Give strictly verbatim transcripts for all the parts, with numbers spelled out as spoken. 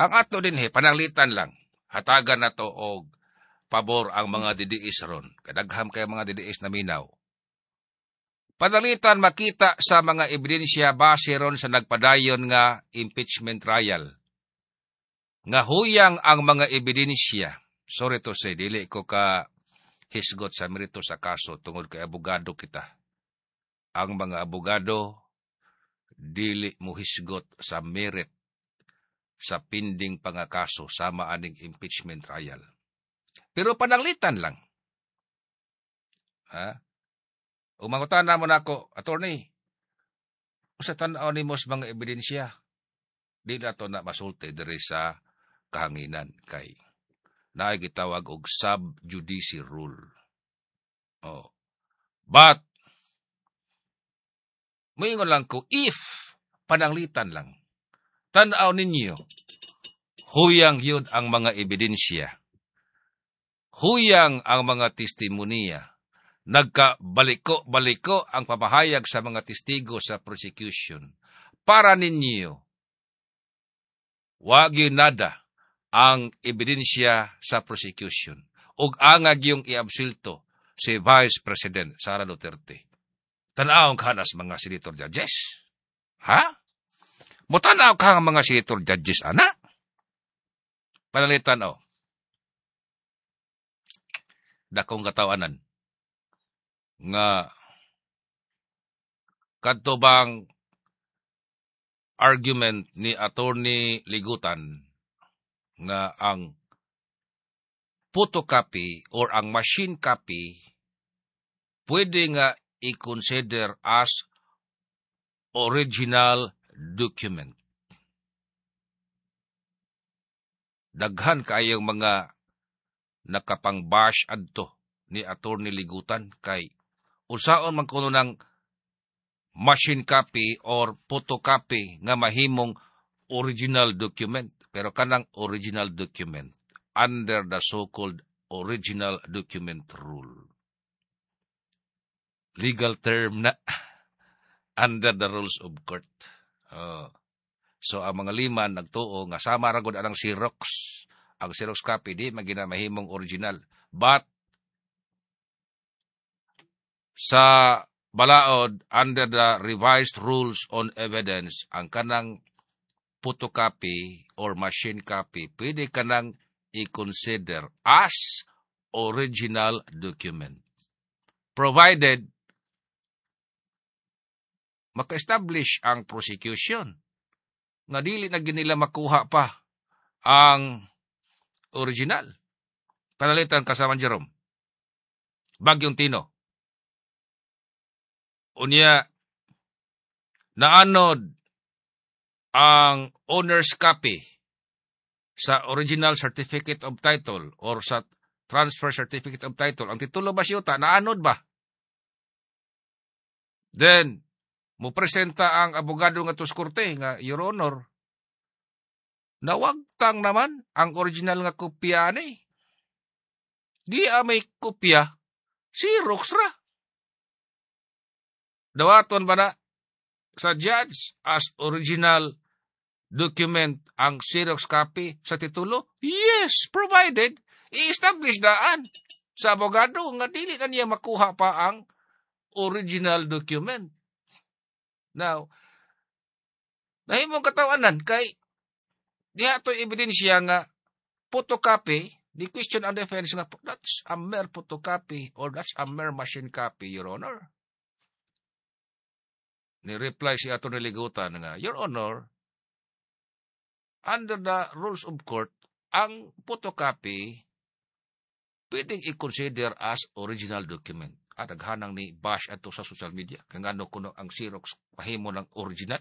Ang ato din he, pananglitan lang. Hatagan na to og pabor ang mga didiis ron. Kadagham kay mga didiis na minaw. Pananglitan makita sa mga ebidensya base ron sa nagpadayon nga impeachment trial. Nga huyang ang mga ebidensya. Sorry to say, dili ko ka hisgot sa merito sa kaso tungod kay abogado kita. Ang mga abogado, dili mo hisgot sa merit sa pinding pangakaso sama aning impeachment trial. Pero pananglitan lang. Ha? Umangutan na mo na ako, attorney, sa tanaw ni mo sa mga ebidensya, di na to na masulti diri sa kahanginan kay naay gitawag og sub-judice rule. Oh. But, moingon lang ko, if pananglitan lang, tanaw ninyo, huyang yun ang mga ebidensya, huyang ang mga testimonya, nagkabaliko-baliko ang papahayag sa mga testigo sa prosecution. Para ninyo, wag yun nada ang ebidensya sa prosecution. Ug angag yung iabsulto si Vice President Sara Duterte. Tanaw ka nas mga senator judges. Ha? Mutanaw ka ang mga senator judges, ana? Panalitan o. Dakong katawanan. Nga kadto bang argument ni Attorney Ligutan nga ang photocopy or ang machine copy pwede nga i-consider as original document. Daghan kayong mga nakapang-bash adto ni Attorney Ligutan kay usaon man kuno ng machine copy or photocopy nga mahimong original document. Pero kanang original document under the so-called original document rule. Legal term na under the rules of court. Uh, so, ang mga lima nagtuo nga sama ragod anang Xerox. Ang Xerox copy di magina mahimong original. But sa balaod under the revised rules on evidence, ang kanang photocopy or machine copy, pwede ka nang i-consider as original document. Provided maka-establish ang prosecution nga dili na ginila makuha pa ang original. Panalitan kasama Jerome. Bagyong Tino. Unya, naanod ang owner's copy sa original certificate of title or sa transfer certificate of title. Ang titulo ba siyota? Naanod ba? Then, mo presenta ang abogado nga tos korte nga, Your Honor, nawagtang naman ang original nga kopya ni. Di a may kopya, Xerox ra. Dawaton ba na sa judge as original document ang Xerox copy sa titulo? Yes, provided i-establish daan sa abogado nga dili na niya makuha pa ang original document. Now, nahimong katawanan kay diha to ebidensya nga photocopy, the question and defense nga that's a mere photocopy or that's a mere machine copy, Your Honor. Ni-reply si Atty. Ligutan nga, Your Honor, under the rules of court, ang photocopy pwedeng i-consider as original document. At naghanang ni bash ato sa social media. Kung ano kuno ang Xerox pahimo ng original.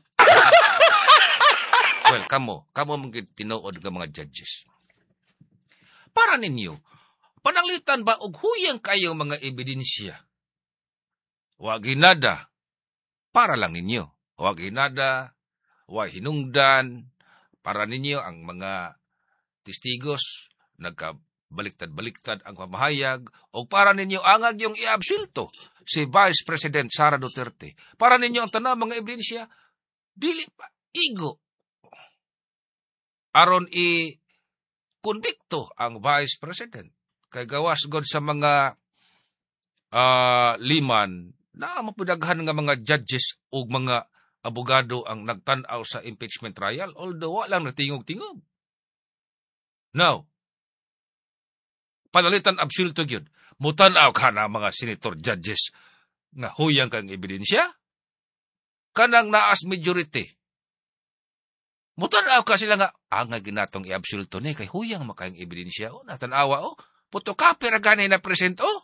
Well, kamo, kamo mong tinuod ng mga judges. Para ninyo, pananglitan ba og huyang kayo mga ebidensya? Wag hinada, para lang ninyo. Wag hinada, wag hinungdan, para ninyo ang mga testigos, nagkabaliktad-baliktad ang pamahayag, o para ninyo angag yung iabsulto si Vice President Sara Duterte. Para ninyo ang tanang mga ebidensya, dili pa, igo. aron i konbikto ang Vice President. Kay gawas god sa mga uh, liman na mapudaghan nga mga judges o mga abogado ang nagtanaw sa impeachment trial, although walang natingog-tingog. Now, panalitan absoluto yun. Mutanaw ka na mga senator judges nga huyang kang ebidensya, kanang naas majority. Mutanaw ka sila nga, ang nga ginatong i-absoluto ni, kay huyang makayang ebidensya, o, natanawa, o, puto ka, pera ganay na present, o.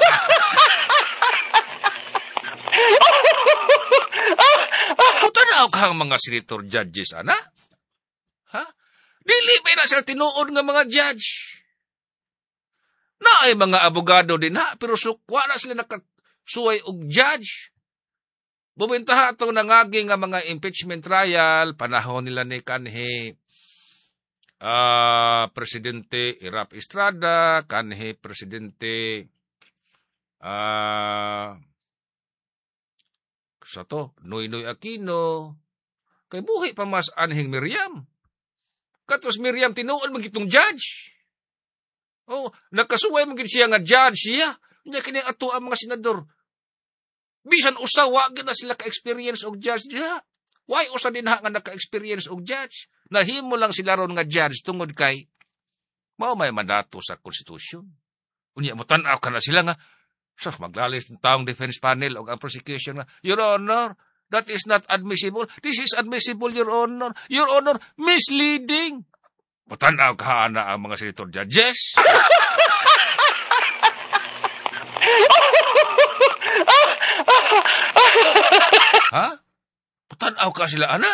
Mutanaw ka ang mga senator judges, ana? Ha? Dili ba na sila tinuod nga mga judge? Na ay mga abogado din ha, pero sukwa na sila nakasuway og judge. Bubintaha itong nangaging nga mga impeachment trial, panahon nila ni kanhi uh, Presidente Irap Estrada, kanhi Presidente uh, sa to, Noynoy Aquino, kay buhi pa mas anhing Miriam. Katos Miriam tinuod magitong judge. Oh, nakasuway magit siya nga judge siya. Nya kini ato ang mga senador. Bisan usa wa gid na sila ka-experience og judge diha. Why usa din ha nga naka-experience og judge? Nahimo lang sila ron nga judge tungod kay mao may mandato sa konstitusyon. Unya mo tan-aw kana sila nga sa maglalis ng taong defense panel og ang prosecution nga, Your Honor, that is not admissible. This is admissible, Your Honor. Your Honor, misleading. Mutanaw ka na ang mga senator judges. Ha? Mutanaw ka sila, ana?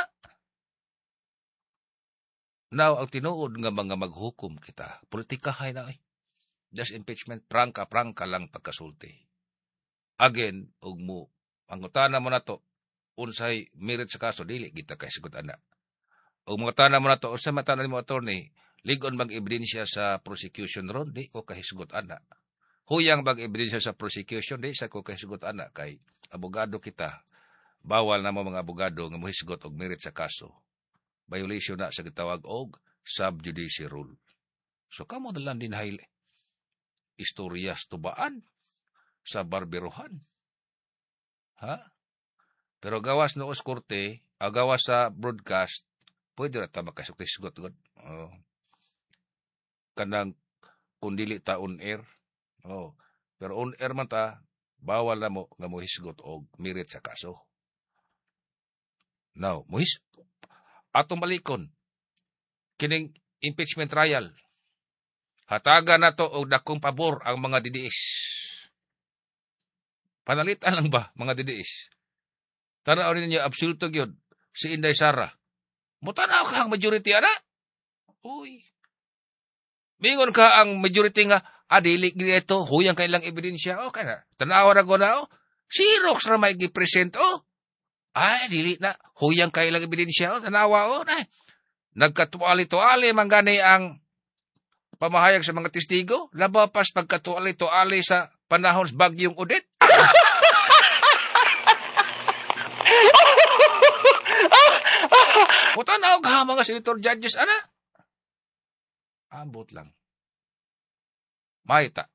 Now, ang tinuod nga mga maghukom kita, politikahay na eh. Just impeachment, prangka-prangka lang pagkasulti. Again, og mo, ang utana mo na to, unsay merit sa kaso, dili kita kay sigot ana. O mga tana mo na to, o sa matana mo attorney, ligon bang ebidensya sa prosecution ron, di ko kahisugot ana. Huyang bang ebidensya sa prosecution, di sa ko kahisugot ana, kay abogado kita, bawal na mo mga abogado nga mohisugot og merit sa kaso. Violation na sa gitawag og sub judice rule. So kamo na lang din hay istoryas tubaan sa barberohan. Ha? Pero gawas noos korte, agawas sa broadcast, pwede na ta makasuktis-sugot. Oh. Kanang kundili ta on-air. Oh. Pero on-air man ta, bawal na mo nga mo hisgot og merit sa kaso. Now, muhis, atong malikon, kining impeachment trial, hataga na to og dakong pabor ang mga D D S. Panalitan lang ba, mga D D S? Tanaw ninyo, absoluto gyud si Inday Sara. Mutanaw ka ang majority, ana? Uy. Mingon ka ang majority nga, adili dito, huyang kailang ebidensya. O, kaya na. Tanaw na ko na, o. Xerox na may gipresent, o. Ay, dili na. Huyang kailang ebidensya, o. Tanawa, o. Ay. Nagkatuali-tuali, manggani ang pamahayag sa mga testigo. Labapas pagkatuali-tuali sa panahon sa bagyong Odette. Mutanaw ka mga senator judges, ana? Ambot lang. Maita.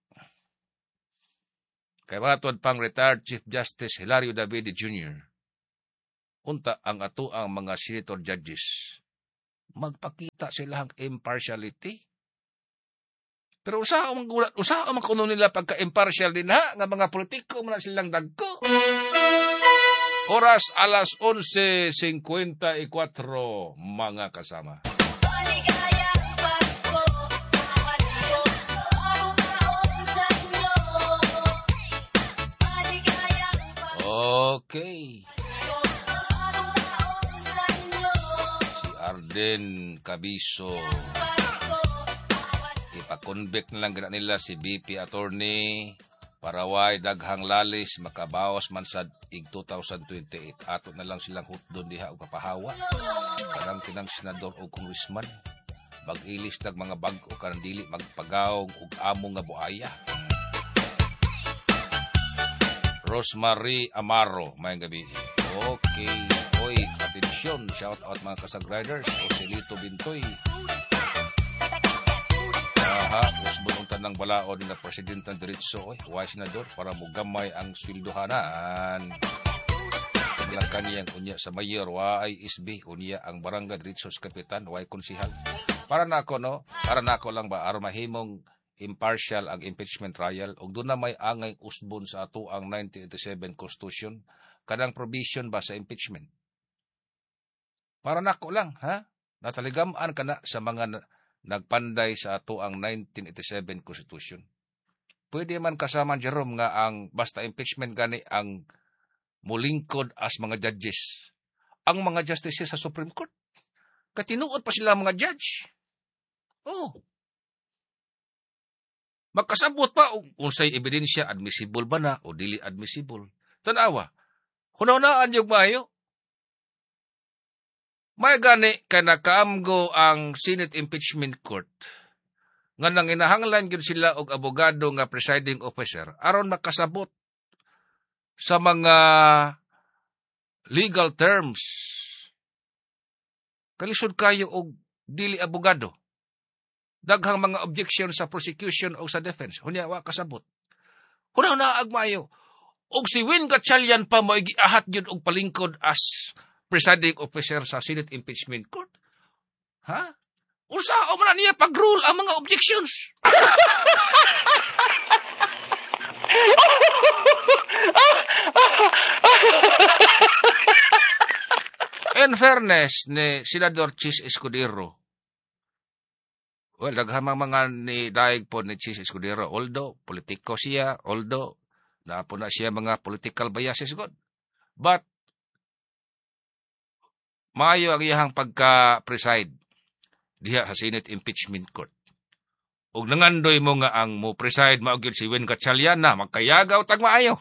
Kay matod pang retired Chief Justice Hilario Davide Junior Unta ang ato ang mga senator judges. Magpakita silang impartiality. Pero usa ang gulat, usa ang kuno nila pagka-impartial din ha, nga mga politiko man silang dagko. Oras alas onse singkwenta y kuwatro, mga kasama. Okay. Si Arden Cabiso. Ipa-convict na lang gina nila si B P attorney para way daghang lalis makabawas man sa ig two thousand twenty-eight. Ato na lang silang hutdon diha o kapahawa. Karang kinang senador o congressman. Mag-ilis ng mga bag-o karang dili magpagaw ug amo nga buaya. Rosemary Amaro, may gabi. Okay. Oy, atensyon. Shout out mga kasag riders. O si Lito Bintoy. Aha, usbon ang tanang balaod na presidente ng diretso. Oy, huwag senador para mugamay ang swildohanan. Kanilang kaniyang unya sa mayor, waay isbi, unya ang barangay diretso sa kapitan, waay konsihal. Para na ako, no? Para na ako lang ba, aron mahimong impartial ang impeachment trial, o doon na may angay usbon sa ato ang nineteen eighty-seven Constitution, kanang provision ba sa impeachment. Para na ako lang, ha? Nataligamaan ka na sa mga nagpanday sa ato ang nineteen eighty-seven Constitution. Pwede man kasama, Jerome, nga ang basta impeachment gani ang mulingkod as mga judges. Ang mga justices sa Supreme Court. Katinuod pa sila mga judge. Oh. Magkasabot pa, unsay ebidensya, admissible ba na o dili admissible. Tanawa, hunahunaan yung mayo. May gani kay nakaamgo ang Senate Impeachment Court nga nang inahanglan gyud sila og abogado nga presiding officer aron makasabot sa mga legal terms. Kalisod kayo og dili abogado. Daghang mga objection sa prosecution o sa defense. Hunya wa kasabot. Kunaw na agmayo. Og si Win Gatchalian pa mo giahat gyud og palingkod as presiding officer sa Senate Impeachment Court. Ha? Unsa o man niya pag-rule ang mga objections? In fairness ni Senador Chis Escudero, well, naghamang mga ni daig po ni Chis Escudero, although politiko siya, although na po na siya mga political biases god. But, maayo ang iyahang pagka-preside diha sa Senate Impeachment Court. Ug nangandoy mo nga ang mo preside mao gyud si Win Gatchalian na magkayagaw tag maayo.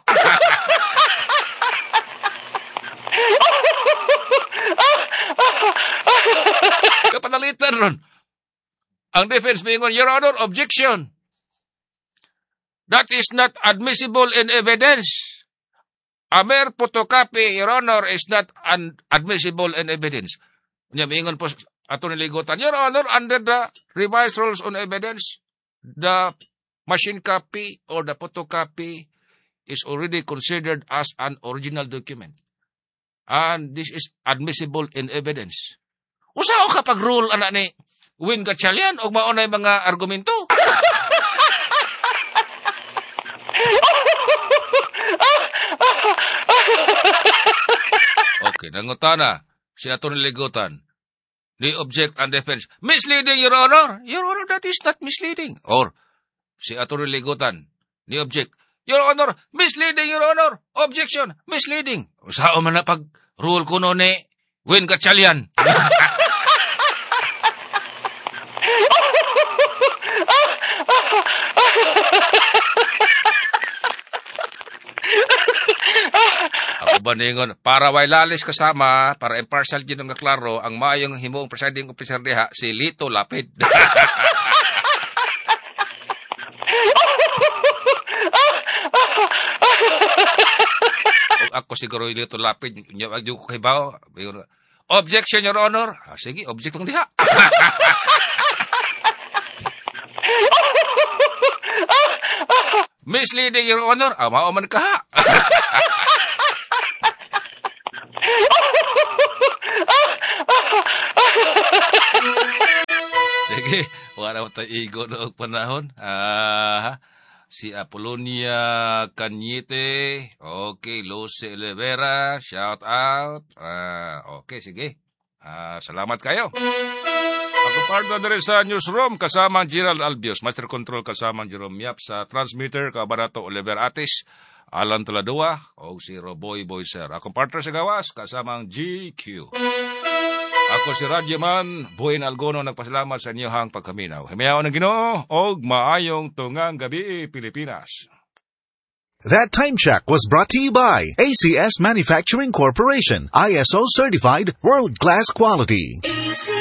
Kapanalitan ron. Ang defense mingon, Your Honor, objection. That is not admissible in evidence. A mere photocopy, Your Honor, is not un- admissible in evidence. Nya mingon po ato niligutan, Your Honor, under the revised rules on evidence, the machine copy or the photocopy is already considered as an original document. And this is admissible in evidence. Usaw kapag rule anak ni Win Gatchalian o maunay mga argumento? Okay, nangutana si ato niligutan. Ni object and defense. Misleading, Your Honor. Your Honor, that is not misleading. Or, si ato niligutan. Ni object. Your Honor, misleading, Your Honor. Objection, misleading. Saan man na pag-rule ko no ni Win Gatchalian? Baningon, para way lalis kasama, para impartial din nga klaro, ang maayong himong presiding officer diha, si Lito Lapid. Kung ako siguro yung Lito Lapid, wag yung kukibaw, objection, Your Honor. Ah, sige, object lang diha. Misleading, Your Honor. Ah, mao man ka ha. Sige, wala mo tayo igo noong panahon. Ah, si Apolonia Cañete, okay, Luce Olivera, shout out. Ah, okay, sige. Ah, salamat kayo. Ako partner na rin sa newsroom, kasama Gerald Albios, Master Control kasama Jerome Yap, sa transmitter, Kabarato Oliver Atis, Alan Taladua, o si Roboy Boyser. Ako partner sa gawas, kasama G Q. Ako si Radyaman, Buhin Algono, nagpasalamat sa inyohang pagkaminaw. Himiyaw ng Ginoo, og maayong tungang gabi, Pilipinas. That time check was brought to you by A C S Manufacturing Corporation, I S O certified, world-class quality. A C S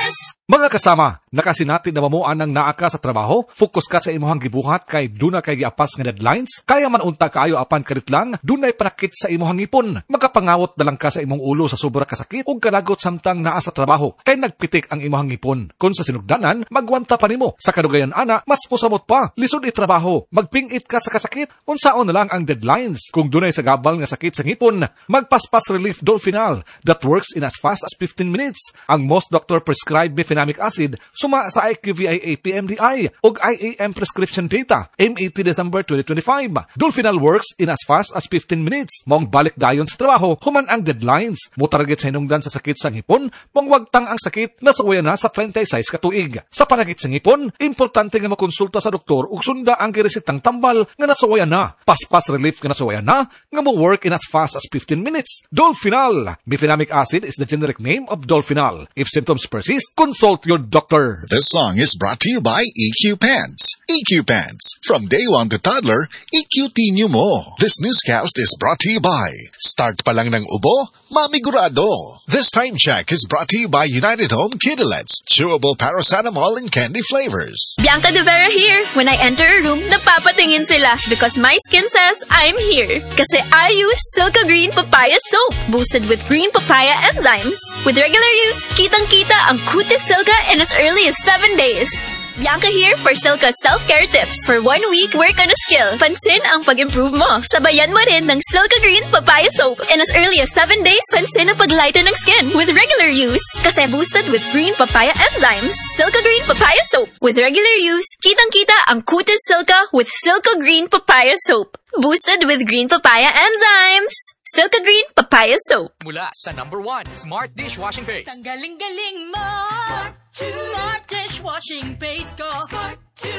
Mga kasama, nakasinati na mamuan ng naa ka sa trabaho, focus ka sa imuhang gibuhat kay duna kay giapas nga deadlines, kaya man unta kaayo apan kadit lang, dunay panakit sa imuhang ipon. Magapangawot na lang ka sa imong ulo sa sobra kasakit ug kalagot samtang naa sa trabaho, kay nagpitik ang imuhang ipon. Kung sa sinugdanan, magwanta pa nimo. Sa kadugayan ana, mas pusamot pa, lisod itrabaho, magpingit ka sa kasakit, unsaon na lang ang deadlines. Kung dunay sa gabal nga sakit sa ngipon, magpaspas relief Dolphinal that works in as fast as fifteen minutes. Ang most doctor prescribed mefenamic acid suma sa I Q V I A P M D I ug I A M prescription data M eighty December twenty twenty-five. Dolphinal works in as fast as fifteen minutes. Mong balik dayon sa trabaho human ang deadlines. Mo target sa hinungdan sa sakit sa ngipon, mong wagtang ang sakit na suwaya na sa twenty-six ka tuig. Sa panakit sa ngipon, importante nga makonsulta sa doktor ug sunda ang giresitang tambal nga nasuwaya na. Paspas relief nga nasuwaya na nga mo work in as fast as fifteen minutes. Dolphinal. Mefenamic acid is the generic name of Dolphinal. If symptoms persist, consult your doctor. This song is brought to you by E Q Pants. E Q Pants. From day one to toddler, E Q T nyo mo. This newscast is brought to you by Start pa lang ng ubo, mamigurado. This time check is brought to you by United Home Kidulets. Chewable paracetamol and candy flavors. Bianca De Vera here. When I enter a room, napapatingin sila because my skin says I'm here. Kasi I use Silka Green Papaya Soap, boosted with green papaya enzymes. With regular use, kitang-kita ang kutis Silka in as early as seven days. Bianca here for Silka self-care tips. For one week, work on a skill. Pansin ang pag-improve mo. Sabayan mo rin ng Silka Green Papaya Soap. In as early as seven days, pansin ang paglighten ng skin with regular use. Kasi boosted with green papaya enzymes. Silka Green Papaya Soap. With regular use, kitang-kita ang kutis Silka with Silka Green Papaya Soap. Boosted with green papaya enzymes. Silka Green Papaya Soap. Mula sa number one, Smart Dishwashing Paste. Ang galing-galing mo. Smart, Smart Dishwashing Paste ko. Smart,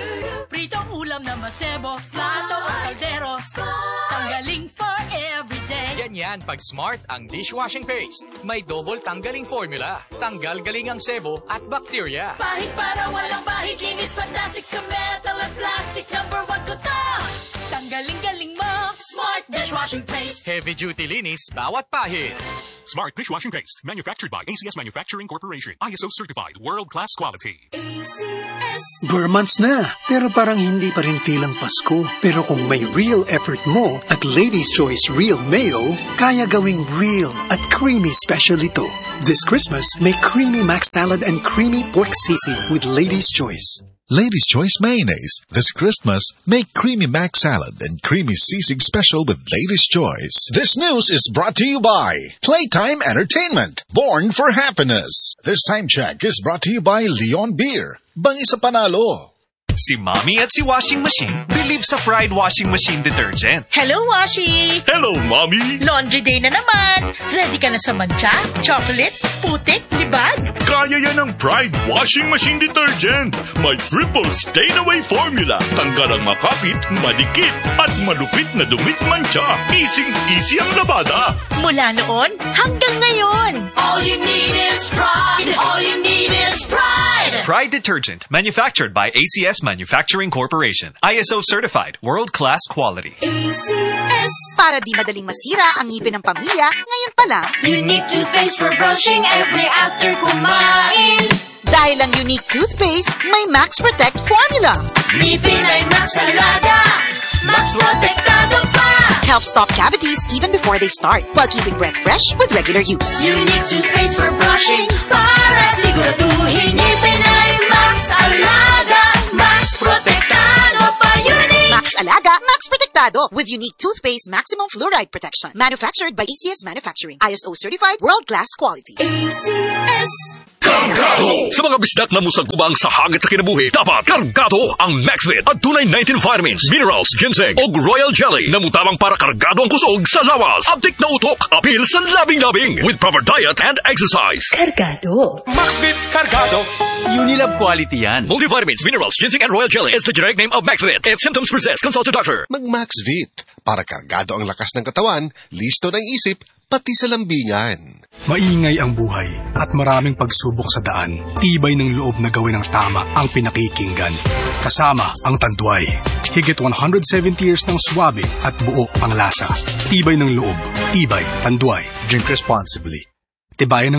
pritong ulam na masebo. Plato o kaldero. Tanggaling for everyday. Ganyan pag Smart ang dishwashing paste. May double tanggaling formula. Tanggal galing ang sebo at bacteria. Pahit para walang bahid. Linis fantastic sa metal at plastic. Number one ko to. Tanggaling-galing mo. Smart Dishwashing Paste. Heavy duty linis, bawat pahid. Smart Dishwashing Paste. Manufactured by A C S Manufacturing Corporation. I S O certified. World-class quality. A C S. Bare months na, pero parang hindi pa rin feel ang Pasko. Pero kung may real effort mo at Lady's Choice Real Mayo, kaya gawing real at creamy special ito. This Christmas, may creamy mac salad and creamy pork sisig with Lady's Choice. Lady's Choice Mayonnaise. This Christmas, make creamy mac salad and creamy sisig special with Lady's Choice. This news is brought to you by Playtime Entertainment. Born for happiness. This time check is brought to you by Leon Beer. Bangi sa panalo. Si Mommy at si Washing Machine believe sa Pride Washing Machine Detergent. Hello, Washi! Hello, Mommy! Laundry day na naman. Ready ka na sa mancha, chocolate, putik, libag? Kaya yan ang Pride Washing Machine Detergent. May triple stain-away formula. Tanggal ang makapit, madikit, at malupit na dumit mancha. Easy-easy ang labada. Mula noon hanggang ngayon. All you need is pride. All you need is pride. Pride Detergent, manufactured by A C S Manufacturing Corporation. I S O certified, world-class quality. A C S. Para di madaling masira ang ngipin ng pamilya, ngayon pa lang, Unique toothpaste for brushing every after kumain. dahil ang Unique toothpaste may Max Protect formula. Ngipin ay Max Alaga. Max Protectado pa. Helps stop cavities even before they start, while keeping breath fresh with regular use. Unique toothpaste for brushing para siguraduhin ngipin ay Max Alaga. Max Protectado pa. Unique. Max Alaga, Max Protectado with Unique toothpaste maximum fluoride protection. Manufactured by A C S Manufacturing. I S O certified, world-class quality. A C S. Kargado! Sa mga bisdak na musag kubang sa hagit sa kinabuhi, dapat kargado ang MaxVit at tunay nineteen vitamins, minerals, ginseng o royal jelly na mutamang para kargado ang kusog sa lawas. Uptik na utok, apil sa labing-labing with proper diet and exercise. Kargado. MaxVit Cargado. Unilab quality yan. Multivitamins, minerals, ginseng and royal jelly is the generic name of MaxVit. If symptoms persist, consult a doctor. Mag-MaxVit. Para kargado ang lakas ng katawan, listo ng isip, pati sa lambingan. Maingay ang buhay at maraming pagsubok sa daan. Tibay ng loob na gawin ang tama ang pinakikinggan. Kasama ang Tanduay. Higit one hundred seventy years ng swabe at buo ang lasa. Tibay ng loob. Tibay. Tanduay. Drink responsibly. Tibayan ng